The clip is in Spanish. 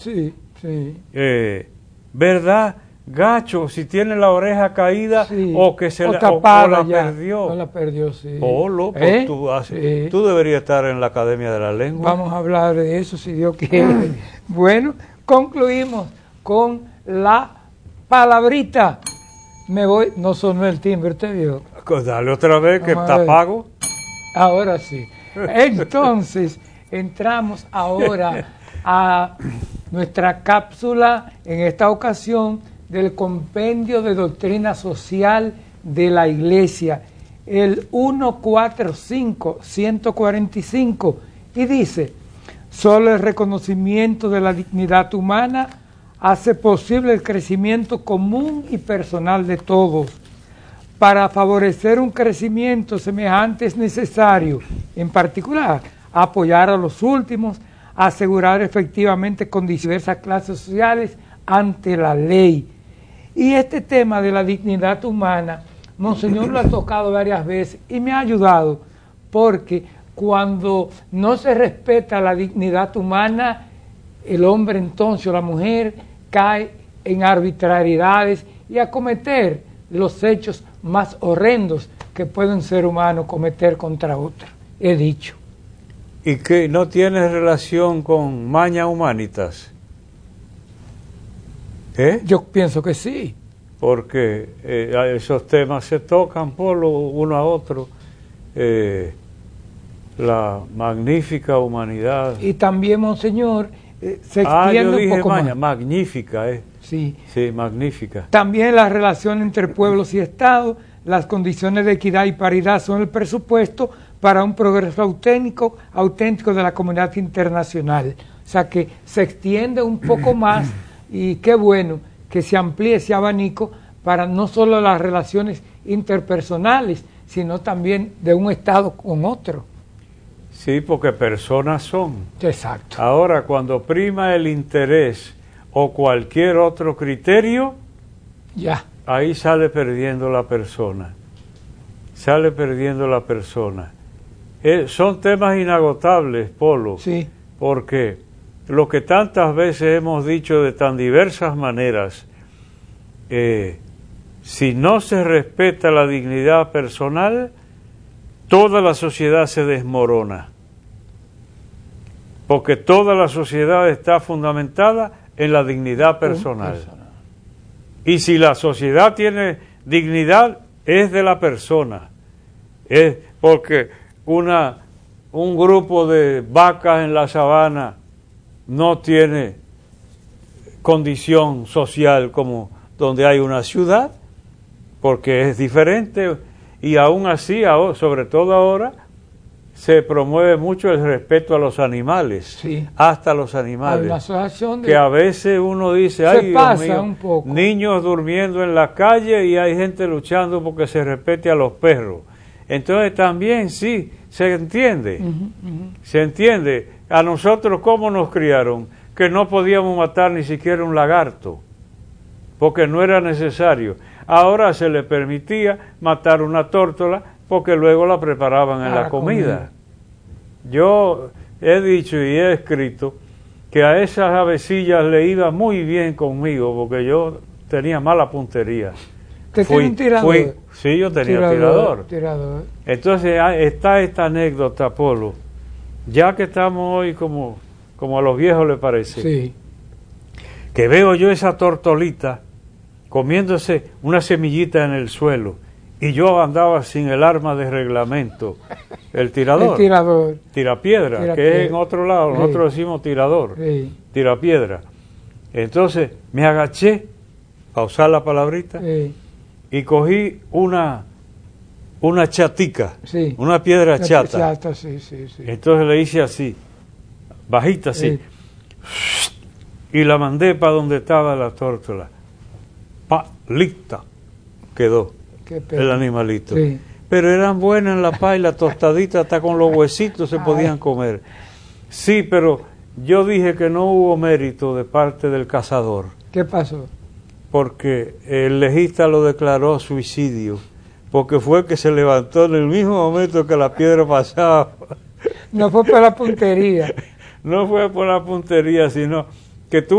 Sí, sí. ¿Verdad? Gacho, si tiene la oreja caída, Sí. o que se o la, tapada o la ya. perdió. O la perdió, sí. Polo, pues Sí. tú deberías estar en la Academia de la Lengua. Vamos a hablar de eso si Dios quiere. Bueno, concluimos con la palabrita. Me voy, no sonó el timbre, usted vio. Dale otra vez que Vamos a está ver. pago. Ahora sí. Entonces, entramos ahora a nuestra cápsula, en esta ocasión, del Compendio de Doctrina Social de la Iglesia, el 145, y dice: solo el reconocimiento de la dignidad humana hace posible el crecimiento común y personal de todos. Para favorecer un crecimiento semejante es necesario, en particular, apoyar a los últimos, asegurar efectivamente condiciones de diversas clases sociales ante la ley. Y este tema de la dignidad humana, Monseñor lo ha tocado varias veces y me ha ayudado, porque cuando no se respeta la dignidad humana, el hombre entonces o la mujer cae en arbitrariedades y a cometer los hechos más horrendos que puede un ser humano cometer contra otro. He dicho. ¿Y que no tiene relación con Magna Humanitas? Yo pienso que sí. Porque esos temas se tocan por uno a otro. La magnífica humanidad. Y también, Monseñor, se extiende un poco más. Magnífica, Sí. Sí, magnífica. También la relación entre pueblos y Estado, las condiciones de equidad y paridad son el presupuesto para un progreso auténtico de la comunidad internacional. O sea que se extiende un poco más y qué bueno que se amplíe ese abanico para no solo las relaciones interpersonales, sino también de un Estado con otro. Sí, porque personas son. Exacto. Ahora, cuando prima el interés o cualquier otro criterio, Ya. ahí sale perdiendo la persona. Sale perdiendo la persona. Son temas inagotables, Polo. Sí. Porque lo que tantas veces hemos dicho de tan diversas maneras, si no se respeta la dignidad personal, toda la sociedad se desmorona. Porque toda la sociedad está fundamentada en la dignidad personal. Y si la sociedad tiene dignidad, es de la persona. Es porque un grupo de vacas en la sabana no tiene condición social como donde hay una ciudad, porque es diferente, y aún así, sobre todo ahora, se promueve mucho el respeto a los animales, sí. Hasta los animales, Hay una asociación que a veces uno dice, ay, Dios mío, un poco. Niños durmiendo en la calle y hay gente luchando porque se respete a los perros. Entonces también sí, se entiende, se entiende. A nosotros, ¿cómo nos criaron? Que no podíamos matar ni siquiera un lagarto, porque no era necesario. Ahora se le permitía matar una tórtola porque luego la preparaban en la comida. Yo he dicho y he escrito que a esas avecillas le iba muy bien conmigo porque yo tenía mala puntería. ¿Te tiene un tirador? Sí, yo tenía tirador. Entonces está esta anécdota, Polo, ya que estamos hoy como a los viejos les parece, sí. Que veo yo esa tortolita comiéndose una semillita en el suelo y yo andaba sin el arma de reglamento, el tirador, tirapiedra, que es en otro lado, nosotros decimos tirador, tirapiedra. Entonces me agaché a usar la palabrita y cogí una chatica, una piedra chata. Entonces le hice así, bajita así, y la mandé para donde estaba la tórtola. Lista quedó el animalito. Pero eran buenas en la paila, tostaditas, hasta con los huesitos se podían comer. Sí, pero yo dije que no hubo mérito de parte del cazador. ¿Qué pasó? Porque el legista lo declaró suicidio, porque fue que se levantó en el mismo momento que la piedra pasaba. No fue por la puntería. No fue por la puntería, sino que tú